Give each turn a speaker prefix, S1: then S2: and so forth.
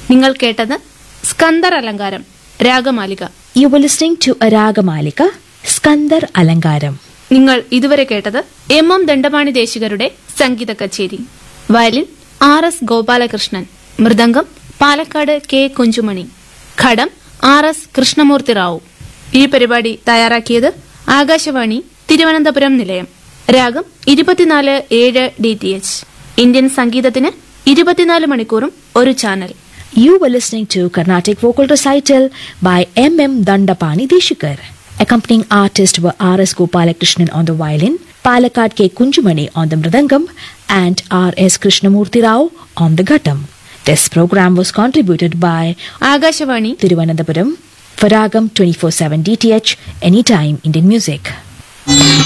S1: നിങ്ങൾ കേട്ടത് സ്കന്ദർ അലങ്കാരം ragamalika.
S2: You were listening to a Ragamalika, Skandar Alangaram.
S1: നിങ്ങൾ ഇതുവരെ കേട്ടത് എം ദണ്ഡപാണി ദേശികരുടെ സംഗീത കച്ചേരി. Violin RS Gopalakrishnan, mridangam Palakkad K Kunjumani, ഘടം RS കൃഷ്ണമൂർത്തി റാവു. ഈ പരിപാടി തയ്യാറാക്കിയത് ആകാശവാണി തിരുവനന്തപുരം നിലയം. രാഗം 24/7 DTH. ഇന്ത്യൻ സംഗീതത്തിന് 24 മണിക്കൂറും ഒരു channel.
S2: You were listening to Carnatic Vocal Recital by M. Dandapani Deshikar. Accompanying artists were R.S. Gopalakrishnan on the violin, Palakkad K. Kunjumani on the mridangam, and R.S. Krishnamurti Rao on the ghattam. This program was contributed by
S1: Akashvani
S2: Thiruvananthapuram for Ragam 24/7 DTH, anytime Indian music.